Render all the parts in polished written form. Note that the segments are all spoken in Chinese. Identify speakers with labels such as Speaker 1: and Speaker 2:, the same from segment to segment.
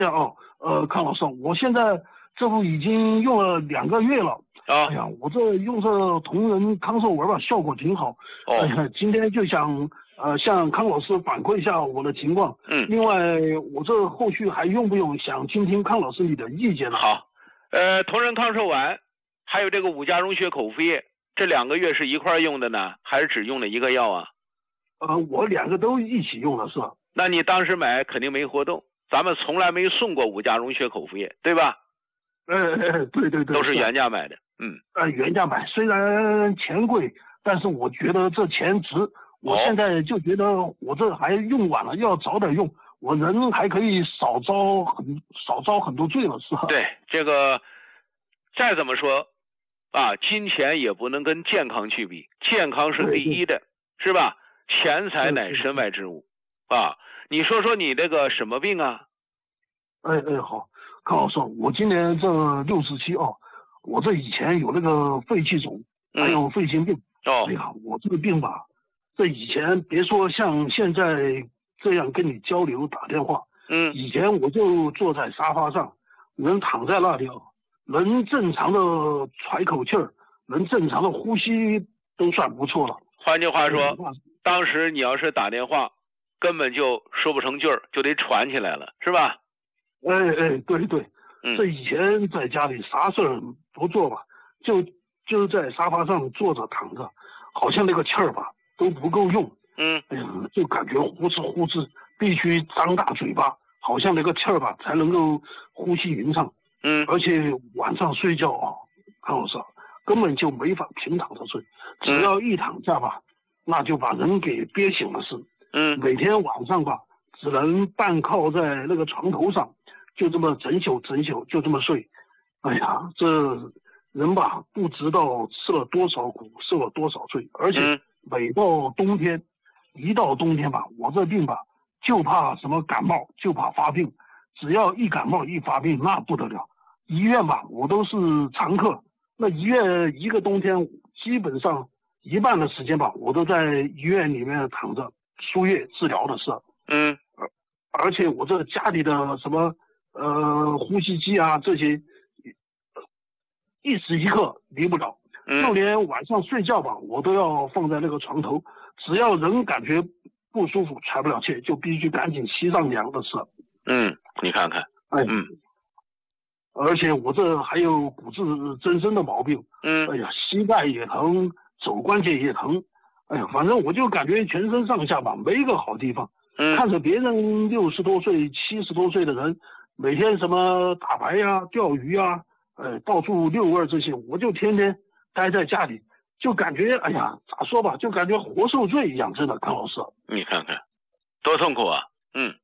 Speaker 1: 康老师，我现在这不已经用了2个月了。
Speaker 2: 啊，
Speaker 1: 哎呀，我这用这同仁康寿文吧，效果挺好。
Speaker 2: 哦，
Speaker 1: 哎呀，今天就想向康老师反馈一下我的情况。
Speaker 2: 嗯，
Speaker 1: 另外，我这后续还用不用想听听康老师你的意见呢？
Speaker 2: 好，同仁康寿丸，还有这个5价溶血口服液，这2个月是一块用的呢，还是只用了一个药啊？
Speaker 1: 我2个都一起用了，是吧？
Speaker 2: 那你当时买肯定没活动，咱们从来没送过5价溶血口服液，对吧？
Speaker 1: 对，
Speaker 2: 都是原价买的。
Speaker 1: 原价买，虽然钱贵，但是我觉得这钱值。我现在就觉得我这还用晚了，要早点用，我人还可以少遭很多罪了，是吧？
Speaker 2: 对，这个再怎么说啊，金钱也不能跟健康去比，健康是第一的，是吧？钱财乃身外之物啊！你说说你这个什么病啊？
Speaker 1: 好，康老师，我今年这67哦，我这以前有那个肺气肿，还有肺心病。哎呀，我这个病吧，这以前别说像现在这样跟你交流打电话，以前我就坐在沙发上，能躺在那里，能正常的喘口气儿，能正常的呼吸都算不错了。
Speaker 2: 换句话说，当时你要是打电话，根本就说不成句儿，就得喘起来了，是吧？
Speaker 1: 对，这以前在家里啥事儿不做吧，就在沙发上坐着躺着，好像那个气儿吧都不够用。哎呀，就感觉呼哧，必须张大嘴巴，好像那个气儿吧才能够呼吸匀畅。而且晚上睡觉啊，康老师根本就没法平躺着睡，只要一躺下吧，那就把人给憋醒了似的。每天晚上吧，只能半靠在那个床头上，就这么整宿就这么睡。哎呀，这人吧不知道吃了多少苦，受了多少罪，而且每到冬天，一到冬天吧，我这病吧就怕什么感冒，就怕发病，只要一感冒一发病那不得了，医院吧我都是常客，那医院一个冬天基本上一半的时间吧，我都在医院里面躺着输液治疗的事。而且我这家里的什么呼吸机啊这些，一时一刻离不了，就连晚上睡觉吧，我都要放在那个床头，只要人感觉不舒服喘不了气，就必须赶紧吸上凉的事。
Speaker 2: 你看看，
Speaker 1: 而且我这还有骨质增生的毛病。哎呀，膝盖也疼，肘关节也疼。哎呀，反正我就感觉全身上下吧没一个好地方。看着别人60多岁、70多岁的人，每天什么打牌呀、钓鱼呀，到处遛弯这些，我就天天待在家里，就感觉哎呀，咋说吧，就感觉活受罪一样，真的，康老师。
Speaker 2: 你看看，多痛苦啊！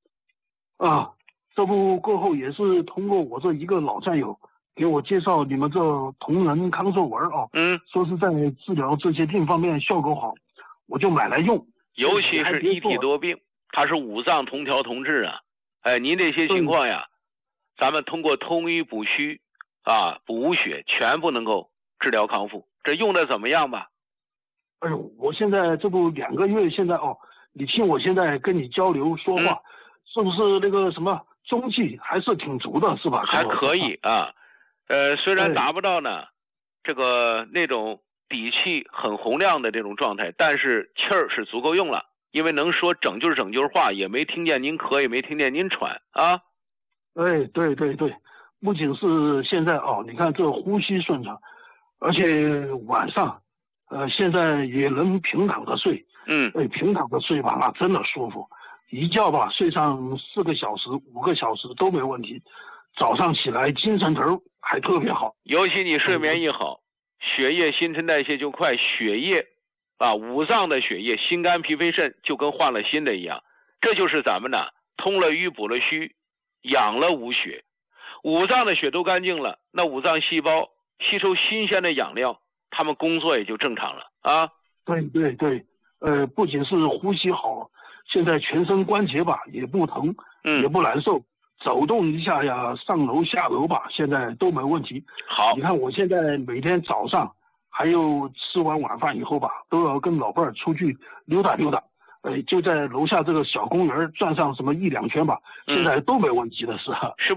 Speaker 1: 这不过后也是通过我这一个老战友给我介绍你们这同仁康寿丸啊，说是在治疗这些病方面效果好，我就买来用。
Speaker 2: 尤其是一体多病，它是五脏同调同治啊。您这些情况呀，咱们通过通医补虚啊、补血，全部能够治疗康复。这用的怎么样吧？
Speaker 1: 哎呦，我现在这不2个月，现在你听我现在跟你交流说话，是不是那个什么中气还是挺足的，是吧？
Speaker 2: 还可以啊，虽然达不到呢，这个那种底气很洪亮的这种状态，但是气儿是足够用了，因为能说整句话，也没听见您咳，也没听见您喘啊。
Speaker 1: 对，不仅是现在你看这呼吸顺畅，而且晚上，现在也能平躺着睡。平躺着睡吧，那真的舒服。一觉吧，睡上4个小时、5个小时都没问题。早上起来精神头还特别好。
Speaker 2: 尤其你睡眠一好，血液新陈代谢就快，血液啊，五脏的血液，心肝脾肺肾就跟换了新的一样。这就是咱们呢通了瘀补了虚，养了五血，五脏的血都干净了，那五脏细胞吸收新鲜的养料，他们工作也就正常了啊。
Speaker 1: 对，不仅是呼吸好，现在全身关节吧也不疼，也不难受，走动一下呀，上楼下楼吧，现在都没问题。
Speaker 2: 好，
Speaker 1: 你看我现在每天早上还有吃完晚饭以后吧，都要跟老伴儿出去溜达溜达。 就在楼下这个小公园转上什么1-2圈吧，现在都没问题的是。